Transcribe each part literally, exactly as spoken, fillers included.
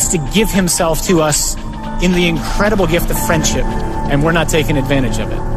to give himself to us in the incredible gift of friendship, and we're not taking advantage of it.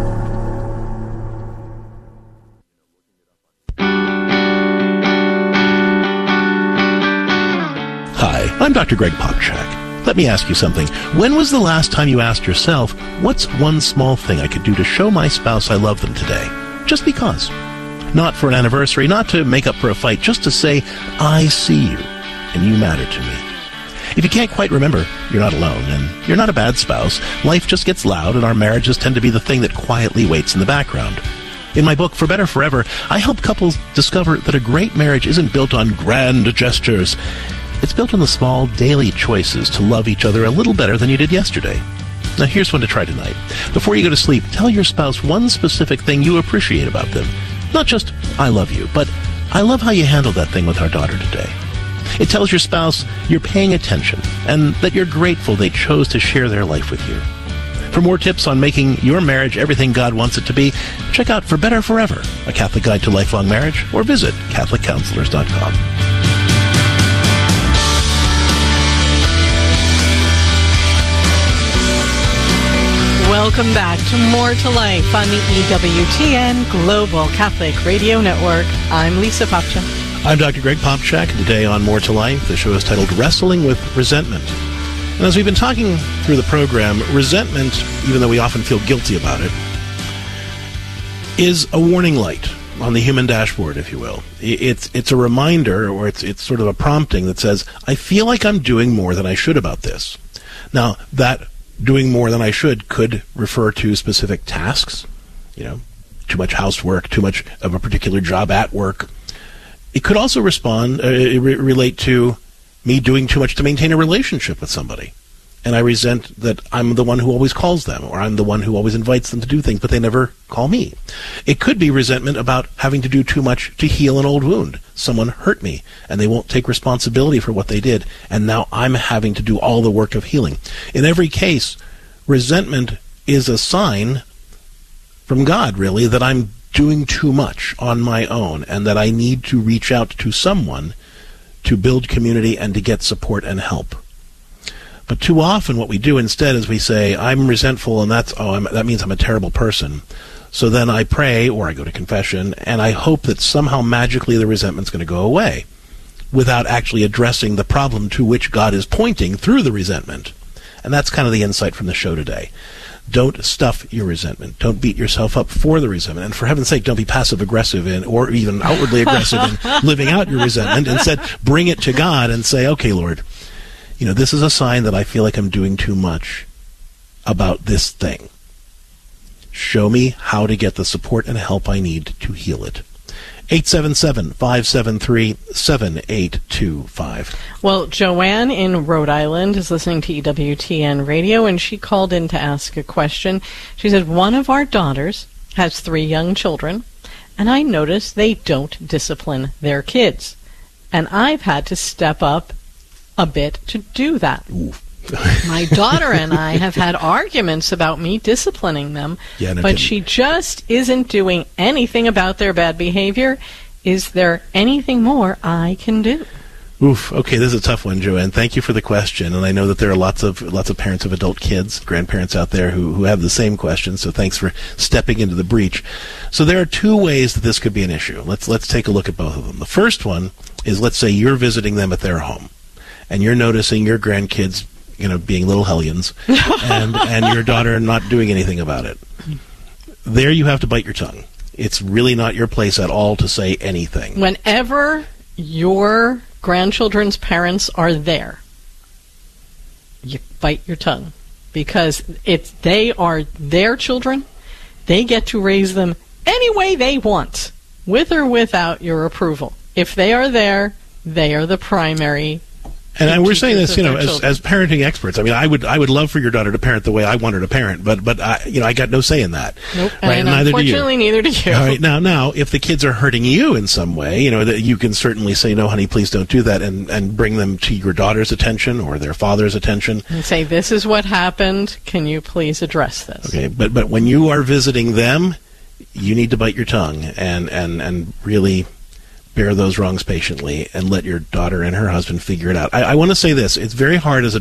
Hi, I'm Doctor Greg Popchak. Let me ask you something. When was the last time you asked yourself, what's one small thing I could do to show my spouse I love them today? Just because. Not for an anniversary, not to make up for a fight, just to say, I see you, and you matter to me. If you can't quite remember, you're not alone, and you're not a bad spouse. Life just gets loud, and our marriages tend to be the thing that quietly waits in the background. In my book, For Better Forever, I help couples discover that a great marriage isn't built on grand gestures. It's built on the small, daily choices to love each other a little better than you did yesterday. Now, here's one to try tonight. Before you go to sleep, tell your spouse one specific thing you appreciate about them. Not just, I love you, but I love how you handled that thing with our daughter today. It tells your spouse you're paying attention and that you're grateful they chose to share their life with you. For more tips on making your marriage everything God wants it to be, check out For Better Forever, a Catholic Guide to Lifelong Marriage, or visit Catholic Counselors dot com. Welcome back to More to Life on the E W T N Global Catholic Radio Network. I'm Lisa Popchak. I'm Doctor Greg Popchak. Today on More to Life, the show is titled Wrestling with Resentment. And as we've been talking through the program, resentment, even though we often feel guilty about it, is a warning light on the human dashboard, if you will. It's it's a reminder, or it's it's sort of a prompting that says, I feel like I'm doing more than I should about this. Now, that doing more than I should could refer to specific tasks, you know, too much housework, too much of a particular job at work. It could also respond, uh, re- relate to me doing too much to maintain a relationship with somebody. And I resent that I'm the one who always calls them, or I'm the one who always invites them to do things, but they never call me. It could be resentment about having to do too much to heal an old wound. Someone hurt me, and they won't take responsibility for what they did, and now I'm having to do all the work of healing. In every case, resentment is a sign from God, really, that I'm doing too much on my own, and that I need to reach out to someone to build community and to get support and help. But too often what we do instead is we say, I'm resentful, and that's oh, I'm, that means I'm a terrible person. So then I pray, or I go to confession, and I hope that somehow magically the resentment's going to go away without actually addressing the problem to which God is pointing through the resentment. And that's kind of the insight from the show today. Don't stuff your resentment. Don't beat yourself up for the resentment. And for heaven's sake, don't be passive-aggressive in, or even outwardly aggressive in living out your resentment. Instead, bring it to God and say, okay, Lord, you know, this is a sign that I feel like I'm doing too much about this thing. Show me how to get the support and help I need to heal it. eight seven seven, five seven three, seven eight two five. Well, Joanne in Rhode Island is listening to E W T N Radio, and she called in to ask a question. She said, one of our daughters has three young children, and I notice they don't discipline their kids. And I've had to step up a bit to do that. My daughter and I have had arguments about me disciplining them, yeah, no but kidding. She just isn't doing anything about their bad behavior. Is there anything more I can do? Oof. Okay, this is a tough one, Joanne. Thank you for the question, and I know that there are lots of lots of parents of adult kids, grandparents out there who, who have the same question, so thanks for stepping into the breach. So there are two ways that this could be an issue. Let's let's take a look at both of them. The first one is, let's say you're visiting them at their home, and you're noticing your grandkids, you know, being little hellions, and, and your daughter not doing anything about it. There you have to bite your tongue. It's really not your place at all to say anything. Whenever your grandchildren's parents are there, you bite your tongue, because it's they are their children. They get to raise them any way they want, with or without your approval. If they are there, they are the primary. And I, we're saying this, you know, as, as parenting experts. I mean, I would I would love for your daughter to parent the way I want her to parent, but but I, you know, I got no say in that. Nope. Right? And neither unfortunately, do you. neither do you. All right. Now, now, if the kids are hurting you in some way, you know, that you can certainly say, no, honey, please don't do that, and and bring them to your daughter's attention or their father's attention. And say, this is what happened. Can you please address this? Okay. But but when you are visiting them, you need to bite your tongue and and and really bear those wrongs patiently and let your daughter and her husband figure it out. I, I want to say this. It's very hard as a